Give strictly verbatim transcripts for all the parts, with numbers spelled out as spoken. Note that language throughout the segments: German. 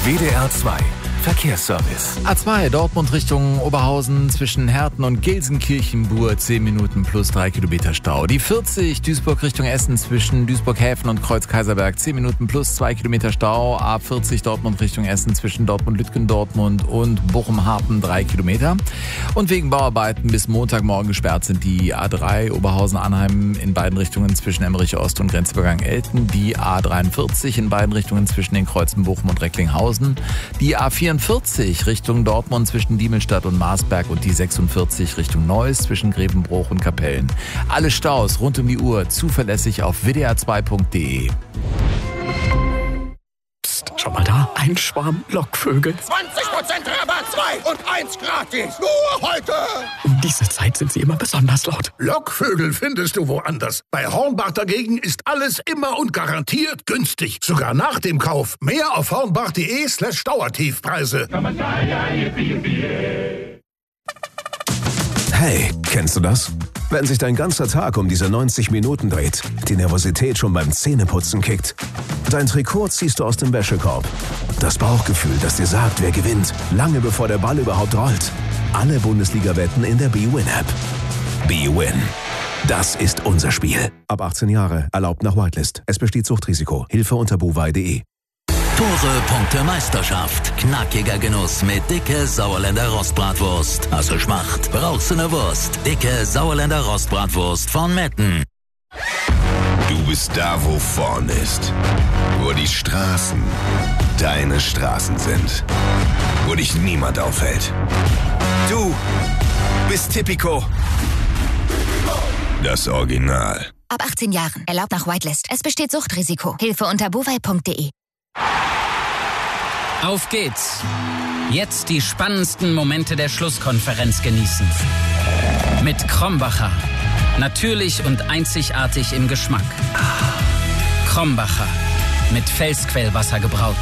W D R zwei Verkehrsservice. A zwei Dortmund Richtung Oberhausen zwischen Herten und Gelsenkirchen-Bur zehn Minuten plus drei Kilometer Stau. Die vierzig Duisburg Richtung Essen zwischen Duisburg-Häfen und Kreuz-Kaiserberg zehn Minuten plus zwei Kilometer Stau. A vierzig Dortmund Richtung Essen zwischen Dortmund-Lütgendortmund und Bochum-Harpen drei Kilometer. Und wegen Bauarbeiten bis Montagmorgen gesperrt sind die A drei Oberhausen-Arnheim in beiden Richtungen zwischen Emmerich-Ost und Grenzübergang Elten. Die A dreiundvierzig in beiden Richtungen zwischen den Kreuzen Bochum und Recklinghausen. Die A vierundvierzig Richtung Dortmund zwischen Diemelstadt und Marsberg und die sechsundvierzig Richtung Neuss zwischen Grevenbruch und Kapellen. Alle Staus rund um die Uhr zuverlässig auf w d r zwei punkt d e. Psst, schau mal da, ein Schwarm Lockvögel. zwanzig Prozent Rabatt, zwei und eins gratis. Nur heute. Um diese Zeit sind sie immer besonders laut. Lockvögel findest du woanders. Bei Hornbach dagegen ist alles immer und garantiert günstig. Sogar nach dem Kauf. Mehr auf hornbach.de slash Dauertiefpreise. Hey, kennst du das? Wenn sich dein ganzer Tag um diese neunzig Minuten dreht, die Nervosität schon beim Zähneputzen kickt. Dein Trikot ziehst du aus dem Wäschekorb. Das Bauchgefühl, das dir sagt, wer gewinnt, lange bevor der Ball überhaupt rollt. Alle Bundesliga-Wetten in der B-Win-App. B-Win. Das ist unser Spiel. Ab achtzehn Jahre, erlaubt nach Whitelist. Es besteht Suchtrisiko. Hilfe unter bovai punkt de. Tore, Punkte, Meisterschaft. Knackiger Genuss mit dicke Sauerländer Rostbratwurst. Also Schmacht. Brauchst du ne Wurst? Dicke Sauerländer Rostbratwurst von Metten. Du bist da, wo vorne ist. Wo die Straßen deine Straßen sind. Wo dich niemand aufhält. Du bist Tipico. Das Original. Ab achtzehn Jahren. Erlaubt nach Whitelist. Es besteht Suchtrisiko. Hilfe unter bovai punkt de. Auf geht's. Jetzt die spannendsten Momente der Schlusskonferenz genießen. Mit Krombacher. Natürlich und einzigartig im Geschmack. Krombacher. Mit Felsquellwasser gebraut.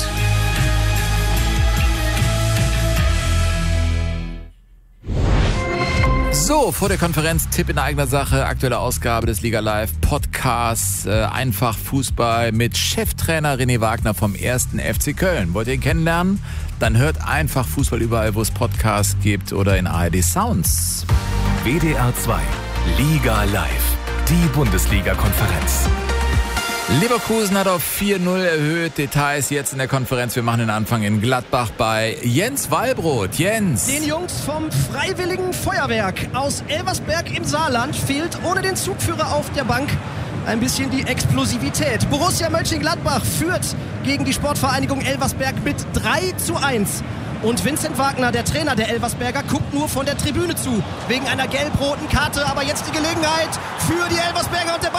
So, vor der Konferenz Tipp in eigener Sache, aktuelle Ausgabe des Liga Live Podcasts, äh, Einfach Fußball mit Cheftrainer René Wagner vom ersten F C Köln. Wollt ihr ihn kennenlernen? Dann hört Einfach Fußball überall, wo es Podcasts gibt oder in A R D Sounds. W D R zwei Liga Live. Die Bundesliga-Konferenz. Leverkusen hat auf vier null erhöht. Details jetzt in der Konferenz. Wir machen den Anfang in Gladbach bei Jens Wallbrot. Jens. Den Jungs vom Freiwilligen Feuerwerk aus Elversberg im Saarland fehlt ohne den Zugführer auf der Bank ein bisschen die Explosivität. Borussia Mönchengladbach führt gegen die Sportvereinigung Elversberg mit drei zu eins. Und Vincent Wagner, der Trainer der Elversberger, guckt nur von der Tribüne zu. Wegen einer gelb-roten Karte. Aber jetzt die Gelegenheit für die Elversberger und der Ball